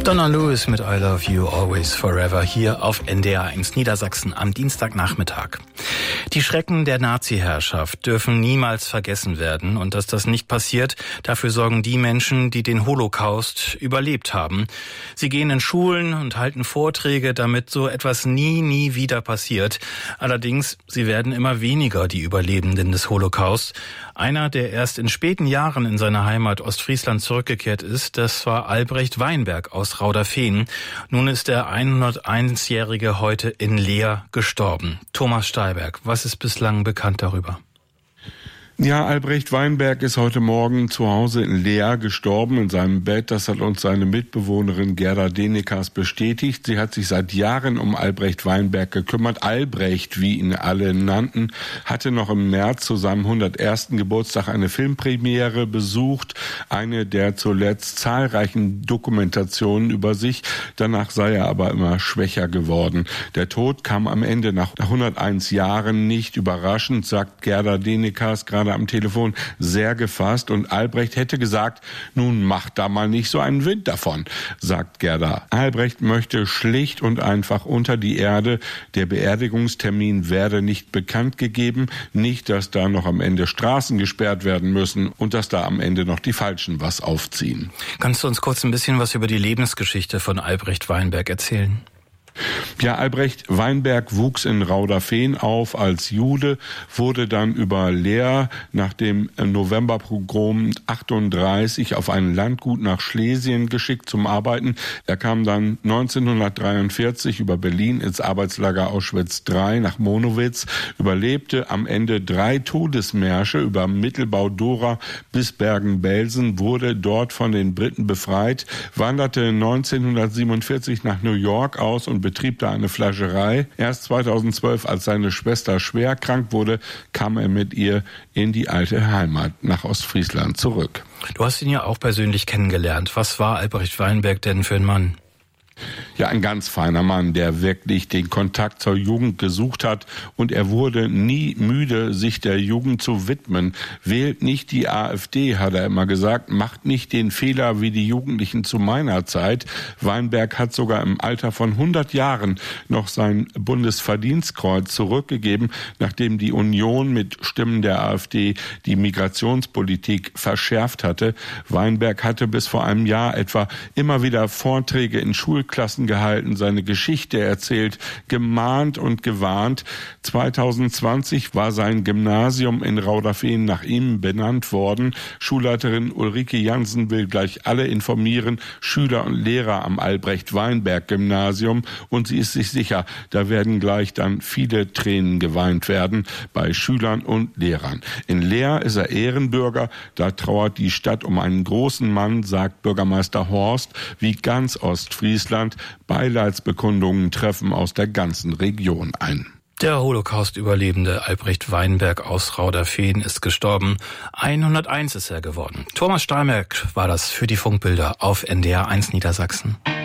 Donna Lewis mit I Love You Always Forever hier auf NDR1 Niedersachsen am Dienstagnachmittag. Die Schrecken der Nazi-Herrschaft dürfen niemals vergessen werden und dass das nicht passiert, dafür sorgen die Menschen, die den Holocaust überlebt haben. Sie gehen in Schulen und halten Vorträge, damit so etwas nie wieder passiert. Allerdings, sie werden immer weniger, die Überlebenden des Holocaust. Einer, der erst in späten Jahren in seine Heimat Ostfriesland zurückgekehrt ist, das war Albrecht Weinberg aus Rauderfehn. Nun ist der 101-Jährige heute in Leer gestorben. Thomas Stahlberg, was ist bislang bekannt darüber? Ja, Albrecht Weinberg ist heute Morgen zu Hause in Leer gestorben, in seinem Bett. Das hat uns seine Mitbewohnerin Gerda Denekas bestätigt. Sie hat sich seit Jahren um Albrecht Weinberg gekümmert. Albrecht, wie ihn alle nannten, hatte noch im März zu seinem 101. Geburtstag eine Filmpremiere besucht. Eine der zuletzt zahlreichen Dokumentationen über sich. Danach sei er aber immer schwächer geworden. Der Tod kam am Ende nach 101 Jahren nicht überraschend, sagt Gerda Denekas gerade am Telefon, sehr gefasst, und Albrecht hätte gesagt, nun macht da mal nicht so einen Wind davon, sagt Gerda. Albrecht möchte schlicht und einfach unter die Erde. Der Beerdigungstermin werde nicht bekannt gegeben, nicht, dass da noch am Ende Straßen gesperrt werden müssen und dass da am Ende noch die Falschen was aufziehen. Kannst du uns kurz ein bisschen was über die Lebensgeschichte von Albrecht Weinberg erzählen? Ja, Albrecht Weinberg wuchs in Rauderfehn auf als Jude, wurde dann über Leer nach dem Novemberpogrom 38 auf ein Landgut nach Schlesien geschickt zum Arbeiten. Er kam dann 1943 über Berlin ins Arbeitslager Auschwitz III nach Monowitz, überlebte am Ende 3 Todesmärsche über Mittelbau-Dora bis Bergen-Belsen, wurde dort von den Briten befreit, wanderte 1947 nach New York aus und betrieb da eine Fleischerei. Erst 2012, als seine Schwester schwer krank wurde, kam er mit ihr in die alte Heimat nach Ostfriesland zurück. Du hast ihn ja auch persönlich kennengelernt. Was war Albrecht Weinberg denn für ein Mann? Ja, ein ganz feiner Mann, der wirklich den Kontakt zur Jugend gesucht hat, und er wurde nie müde, sich der Jugend zu widmen. Wählt nicht die AfD, hat er immer gesagt, macht nicht den Fehler wie die Jugendlichen zu meiner Zeit. Weinberg hat sogar im Alter von 100 Jahren noch sein Bundesverdienstkreuz zurückgegeben, nachdem die Union mit Stimmen der AfD die Migrationspolitik verschärft hatte. Weinberg hatte bis vor einem Jahr etwa immer wieder Vorträge in Schulklassen gehalten, seine Geschichte erzählt, gemahnt und gewarnt. 2020 war sein Gymnasium in Rauderfehn nach ihm benannt worden. Schulleiterin Ulrike Jansen will gleich alle informieren, Schüler und Lehrer am Albrecht-Weinberg-Gymnasium, und sie ist sich sicher, da werden gleich dann viele Tränen geweint werden bei Schülern und Lehrern. In Leer ist er Ehrenbürger, da trauert die Stadt um einen großen Mann, sagt Bürgermeister Horst, wie ganz Ostfriesland. Beileidsbekundungen treffen aus der ganzen Region ein. Der Holocaust-Überlebende Albrecht Weinberg aus Rauderfehn ist gestorben. 101 ist er geworden. Thomas Stahlberg war das für die Funkbilder auf NDR1 Niedersachsen.